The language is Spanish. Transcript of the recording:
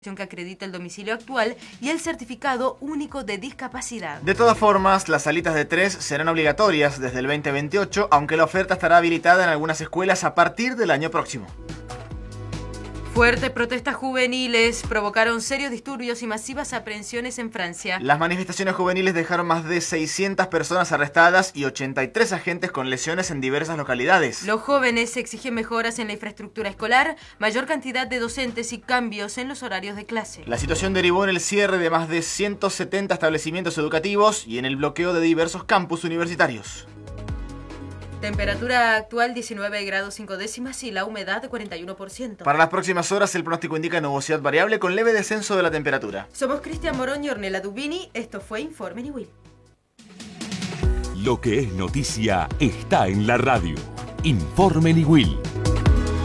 que acredita el domicilio actual y el certificado único de discapacidad. De todas formas, las salitas de 3 serán obligatorias desde el 2028, aunque la oferta estará habilitada en algunas escuelas a partir del año próximo. Fuertes protestas juveniles provocaron serios disturbios y masivas aprehensiones en Francia. Las manifestaciones juveniles dejaron más de 600 personas arrestadas y 83 agentes con lesiones en diversas localidades. Los jóvenes exigen mejoras en la infraestructura escolar, mayor cantidad de docentes y cambios en los horarios de clase. La situación derivó en el cierre de más de 170 establecimientos educativos y en el bloqueo de diversos campus universitarios. Temperatura actual 19 grados 5 décimas y la humedad de 41%. Para las próximas horas el pronóstico indica nubosidad variable con leve descenso de la temperatura. Somos Cristian Morón y Ornella Dubini. Esto fue Informe Niwil. Lo que es noticia está en la radio. Informe Niwil.